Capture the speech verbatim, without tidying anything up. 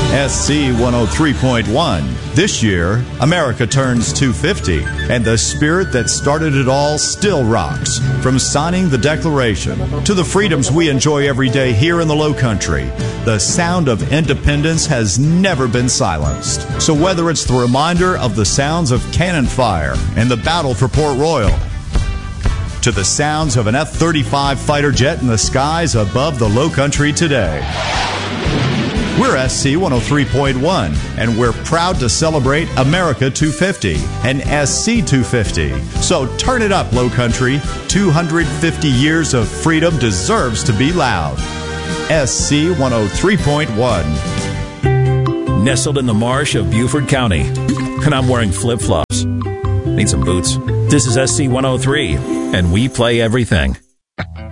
S C one oh three point one. This year, America turns two fifty, and the spirit that started it all still rocks. From signing the Declaration to the freedoms we enjoy every day here in the Low Country, the sound of independence has never been silenced. So whether it's the reminder of the sounds of cannon fire and the battle for Port Royal, to the sounds of an F thirty-five fighter jet in the skies above the Low Country today, we're S C one oh three point one, and we're proud to celebrate America two fifty and S C two fifty. So turn it up, Low Country. two hundred fifty years of freedom deserves to be loud. S C one oh three point one. Nestled in the marsh of Beaufort County, and I'm wearing flip-flops. Need some boots. This is S C one oh three, and we play everything.